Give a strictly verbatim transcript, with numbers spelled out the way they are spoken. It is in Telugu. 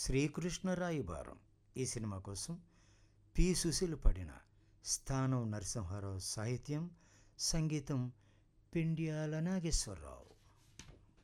శ్రీకృష్ణ రాయబారం ఈ సినిమా కోసం పి సుశీల్ పడిన స్థానం నరసింహారావు సాహిత్యం, సంగీతం పెండ్యాల నాగేశ్వరరావు.